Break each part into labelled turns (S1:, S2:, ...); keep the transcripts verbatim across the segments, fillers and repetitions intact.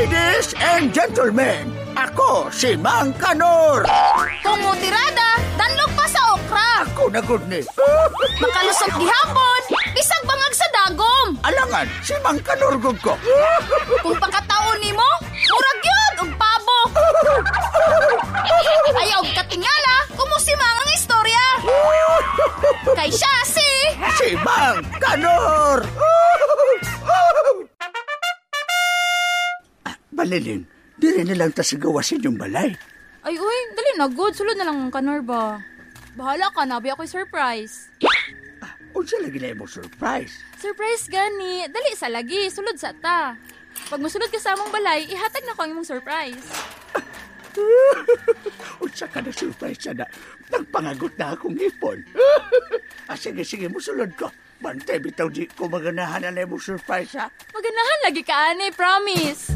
S1: Ladies and gentlemen, ako si Mang Kanor.
S2: Kumutirada, danlog pa sa okra.
S1: Ako na good ni.
S2: Makalusot gihapon, bisag bangag sa dagom.
S1: Alangan, si Mang Kanor gud ko.
S2: Kung pagkataon nimo, murag yun og pabo. Ayaw og katingala, kumusimang ang istorya. Kay siya si...
S1: Si Mang Kanor. Ah, Balilin, dili nilang tasagawasin yung balay.
S3: Ay, uy, dali na, good. Sulod na lang ang Kanor ba? Bahala ka, nabi ako'y surprise.
S1: Unsa lagi na imong surprise?
S3: Surprise gani. Dali sa lagi, sulod sa ta. Pag musulod ka sa among balay, ihatag na ko ang imong surprise.
S1: Unsa ka na surprise na? Nagpangagot na akong ipon. Ah, sige, sige, musulod ko. Bantay, bitaw di ko maganahan na imong surprise, ha?
S3: Maganahan lagi ka, ani, promise.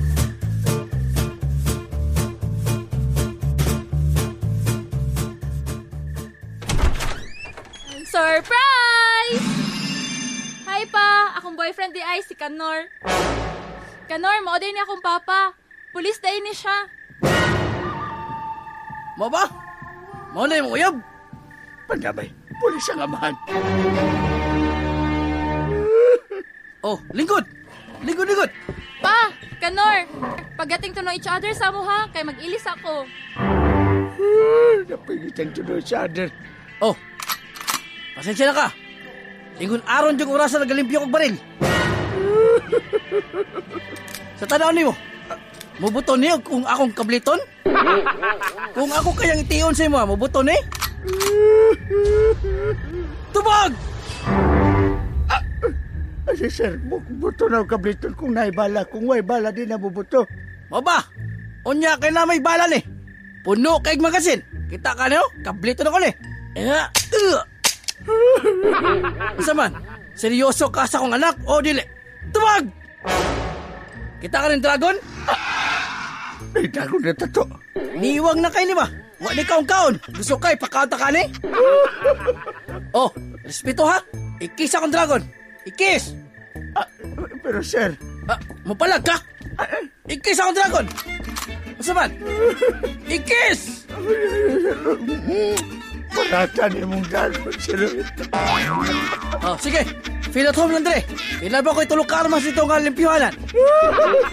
S3: Surprise! Hi pa, akong boyfriend di ay si Kanor. Kanor, mauday ni akong papa. Pulis day ni siya.
S4: Mo ba? Mo na yung uyab?
S1: Pandabay, pulis ang amahan.
S4: Oh, lingkod! Lingkod, lingkod!
S3: Pa, Kanor, pagdating to know each other sa mo ha, kay mag-ilis ako.
S1: Napigitan to know each other.
S4: Oh, pasensya na ka. Ingon aron yung oras na nagalimpyo kong baril. Sa tanaw ni mo, mubuton niyo kung akong kabliton? Kung ako kayang itiyon sa imo, mubuton eh? Tubag!
S1: Asi sir, buto na ang kabliton kung naibala. Kung may bala, di na bubuto.
S4: Maba, unya kay na may bala ni. Puno kay magasin. Kita ka niyo, kabliton ako ni. Eh, uh. Isa man, seryoso ka sa kong anak o dili? Tubag! Kita ka ng dragon?
S1: May dagon na tato.
S4: Niwag na kay ni ba? Wa ni kaong kaon. Gusto kay pakauta ka ni? Oh, respeto ha? Ikis akong dragon. Ikis!
S1: Ah, pero sir...
S4: Ah, mapalag ka? Ikis akong dragon! Isa man? Ikis!
S1: Paratan imong dagon, sir.
S4: Oh, sige. Feel at home lang, Dre. Kailan ba ko'y tulog ka armas dito nga limpiyuhanan?